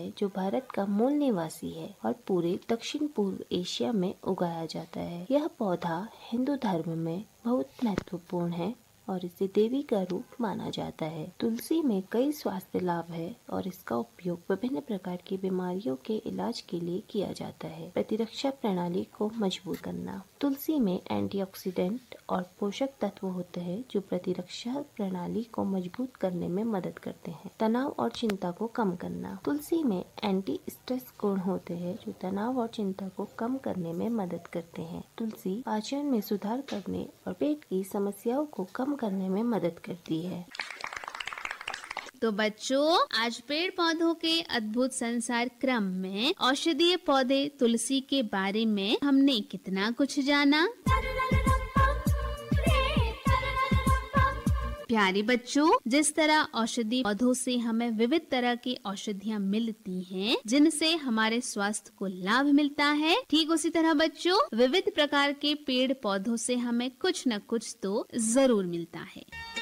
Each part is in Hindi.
है जो भारत का मूल निवासी है और पूरे दक्षिण पूर्व एशिया में उगाया जाता है। यह पौधा हिंदू धर्म में बहुत महत्वपूर्ण है और इसे देवी का रूप माना जाता है। तुलसी में कई स्वास्थ्य लाभ है और इसका उपयोग विभिन्न प्रकार की बीमारियों के इलाज के लिए किया जाता है। प्रतिरक्षा प्रणाली को मजबूत करना। तुलसी में एंटीऑक्सीडेंट और पोषक तत्व होते हैं जो प्रतिरक्षा प्रणाली को मजबूत करने में मदद करते हैं। तनाव और चिंता को कम करना। तुलसी में एंटी स्ट्रेस गुण होते हैं जो तनाव और चिंता को कम करने में मदद करते हैं। तुलसी पाचन में सुधार करने और पेट की समस्याओं को कम करने में मदद करती है। तो बच्चों, आज पेड़ पौधों के अद्भुत संसार क्रम में औषधीय पौधे तुलसी के बारे में हमने कितना कुछ जाना। प्यारे बच्चों, जिस तरह औषधि पौधों से हमें विविध तरह की औषधियाँ मिलती हैं, जिनसे हमारे स्वास्थ्य को लाभ मिलता है, ठीक उसी तरह बच्चों विविध प्रकार के पेड़ पौधों से हमें कुछ न कुछ तो जरूर मिलता है।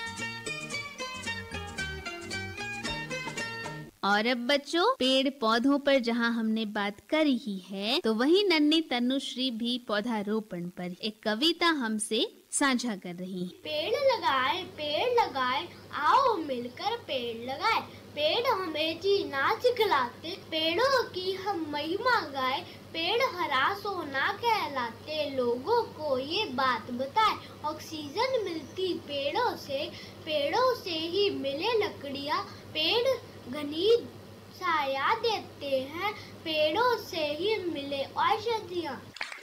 और अब बच्चों, पेड़ पौधों पर जहाँ हमने बात करी ही है, तो वहीं नन्ही तनुश्री भी पौधारोपण पर एक कविता हमसे साझा कर रही है। पेड़ लगाए, आओ मिलकर पेड़ लगाए। पेड़ हमें जीना सिखलाते, पेड़ों की हम महिमा गाए। पेड़ हरा सोना कहलाते, लोगों को ये बात बताए। ऑक्सीजन मिलती पेड़ों से ही मिले लकड़ियाँ। पेड़ घनी छाया देते हैं, पेड़ों से ही मिले औषधियाँ।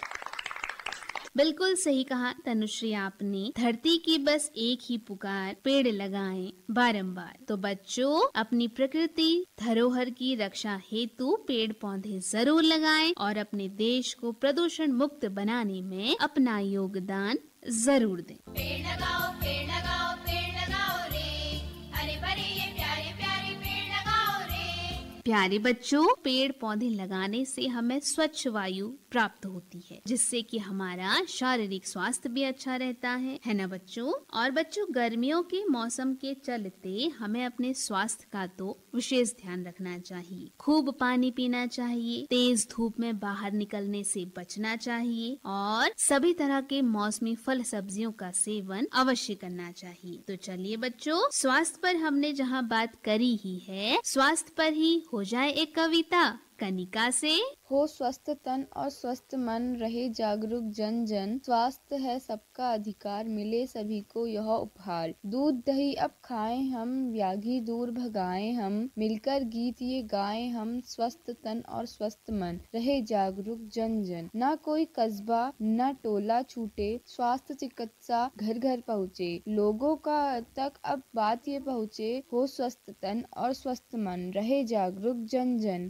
बिल्कुल सही कहा तनुश्री आपने। धरती की बस एक ही पुकार, पेड़ लगाएं बारंबार। तो बच्चों, अपनी प्रकृति धरोहर की रक्षा हेतु पेड़ पौधे जरूर लगाएं और अपने देश को प्रदूषण मुक्त बनाने में अपना योगदान जरूर दें। पेड़ लगाओ, पेड़ लगाओ, पेड़ लगाओ रे, हरे भरे ये प्यारे प्यारे पेड़ लगाओ रे। प्यारे बच्चों, पेड़ पौधे लगाने से हमें स्वच्छ वायु प्राप्त होती है, जिससे कि हमारा शारीरिक स्वास्थ्य भी अच्छा रहता है ना बच्चों। और बच्चों, गर्मियों के मौसम के चलते हमें अपने स्वास्थ्य का तो विशेष ध्यान रखना चाहिए। खूब पानी पीना चाहिए, तेज धूप में बाहर निकलने से बचना चाहिए और सभी तरह के मौसमी फल सब्जियों का सेवन अवश्य करना चाहिए। तो चलिए बच्चों, स्वास्थ्य पर हमने जहाँ बात करी ही है, स्वास्थ्य पर ही हो जाए एक कविता कनिका से। हो स्वस्थ तन और स्वस्थ मन, रहे जागरूक जन जन। स्वास्थ्य है सबका अधिकार, मिले सभी को यह उपहार। दूध दही अब खाएं हम, व्याधि दूर भगाएं हम। मिलकर गीत ये गाएं हम, स्वस्थ तन और स्वस्थ मन, रहे जागरूक जन जन। ना कोई कस्बा न टोला छूटे, स्वास्थ्य चिकित्सा घर घर पहुँचे। लोगों का तक अब बात ये पहुँचे, हो स्वस्थ तन और स्वस्थ मन, रहे जागरूक जन जन।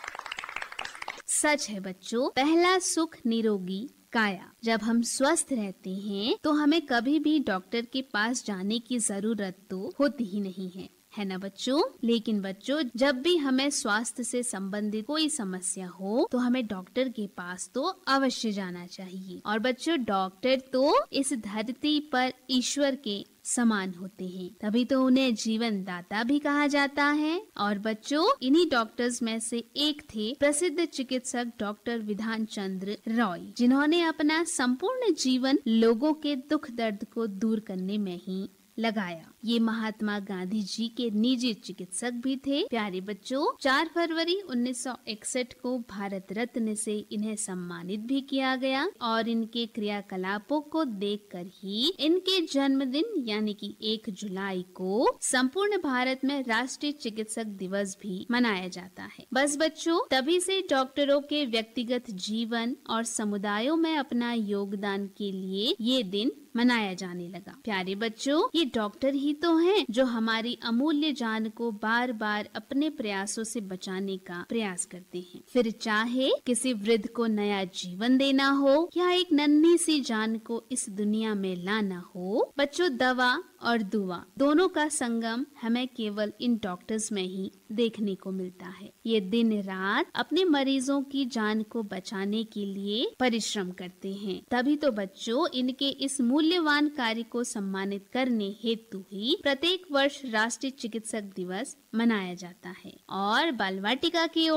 सच है बच्चों, पहला सुख निरोगी काया। जब हम स्वस्थ रहते हैं तो हमें कभी भी डॉक्टर के पास जाने की जरूरत तो होती ही नहीं है ना बच्चों। लेकिन बच्चों, जब भी हमें स्वास्थ्य से संबंधित कोई समस्या हो तो हमें डॉक्टर के पास तो अवश्य जाना चाहिए। और बच्चों, डॉक्टर तो इस धरती पर ईश्वर के समान होते हैं, तभी तो उन्हें जीवन दाता भी कहा जाता है। और बच्चों, इन्हीं डॉक्टर्स में से एक थे प्रसिद्ध चिकित्सक डॉक्टर विधान चंद्र रॉय, जिन्होंने अपना संपूर्ण जीवन लोगों के दुख दर्द को दूर करने में ही लगाया। ये महात्मा गांधी जी के निजी चिकित्सक भी थे। प्यारे बच्चों, 4 फरवरी 1961 को भारत रत्न से इन्हें सम्मानित भी किया गया और इनके क्रियाकलापों को देखकर ही इनके जन्मदिन यानी कि 1 जुलाई को संपूर्ण भारत में राष्ट्रीय चिकित्सक दिवस भी मनाया जाता है। बस बच्चों, तभी से डॉक्टरों के व्यक्तिगत जीवन और समुदायों में अपना योगदान के लिए ये दिन मनाया जाने लगा। प्यारे बच्चों, ये डॉक्टर ही तो हैं जो हमारी अमूल्य जान को बार बार अपने प्रयासों से बचाने का प्रयास करते हैं। फिर चाहे किसी वृद्ध को नया जीवन देना हो या एक नन्ही सी जान को इस दुनिया में लाना हो, बच्चों दवा और दुआ दोनों का संगम हमें केवल इन डॉक्टर्स में ही देखने को मिलता है। ये दिन रात अपने मरीजों की जान को बचाने के लिए परिश्रम करते हैं। तभी तो बच्चों, इनके इस मूल्यवान कार्य को सम्मानित करने हेतु ही प्रत्येक वर्ष राष्ट्रीय चिकित्सक दिवस मनाया जाता है। और बाल वाटिका की ओर